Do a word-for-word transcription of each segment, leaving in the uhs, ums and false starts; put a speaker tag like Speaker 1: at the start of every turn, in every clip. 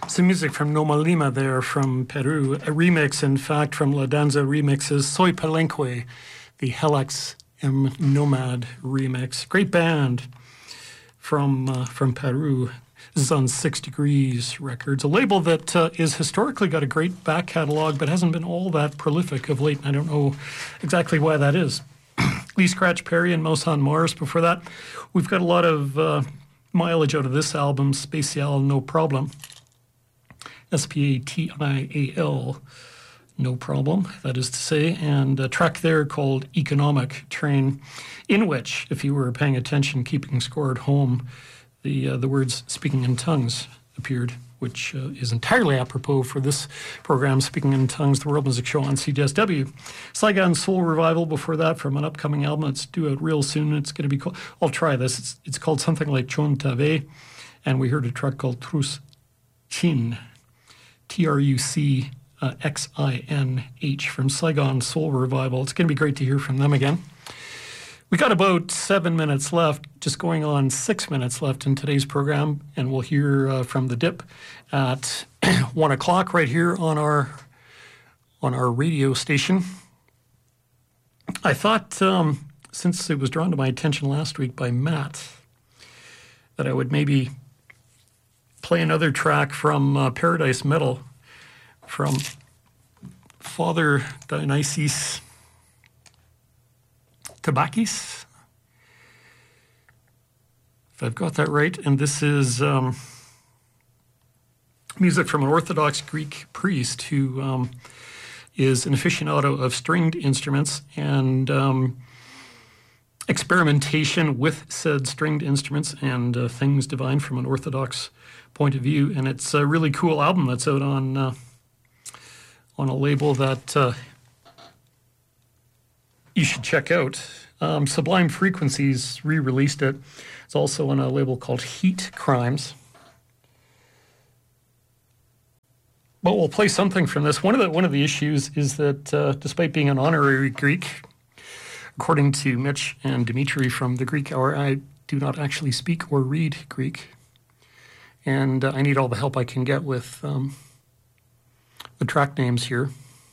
Speaker 1: Some music from Noma Lima there from Peru. A remix, in fact, from La Danza Remixes, Soy Palenque, the Helax M Nomad remix. Great band from uh, from Peru. This is on Six Degrees Records, a label that uh, is historically got a great back catalog, but hasn't been all that prolific of late, and I don't know exactly why that is. Lee Scratch Perry and Mouse on Mars before that. We've got a lot of uh, mileage out of this album, Spatial No Problem. S P A T I A L, no problem, that is to say, and a track there called Economic Train, in which, if you were paying attention, keeping score at home, the uh, the words Speaking in Tongues appeared, which uh, is entirely apropos for this program, Speaking in Tongues, the World Music Show on C J S W. Saigon Soul Revival before that from an upcoming album that's due out real soon. It's going to be called, I'll try this, it's, it's called something like Chon Tave, and we heard a track called Trus Chin. T R U C uh, X I N H from Saigon Soul Revival. It's going to be great to hear from them again. We got about seven minutes left, just going on six minutes left in today's program, and we'll hear uh, from The Dip at one o'clock right here on our on our radio station. I thought, um, since it was drawn to my attention last week by Matt, that I would maybe play another track from uh, Paradise Metal from Father Dionysius Tabakis, if I've got that right. And this is um, music from an Orthodox Greek priest who um, is an aficionado of stringed instruments and um, experimentation with said stringed instruments and uh, things divine from an Orthodox point of view. And it's a really cool album that's out on uh, on a label that uh, you should check out. Um, Sublime Frequencies re-released it. It's also on a label called Heat Crimes. But we'll play something from this. One of the one of the issues is that uh, despite being an honorary Greek, according to Mitch and Dimitri from the Greek Hour, I do not actually speak or read Greek. And uh, I need all the help I can get with um, the track names here.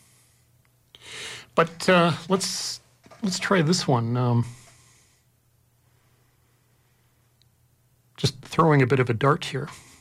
Speaker 1: But uh, let's let's try this one. Um, just throwing a bit of a dart here.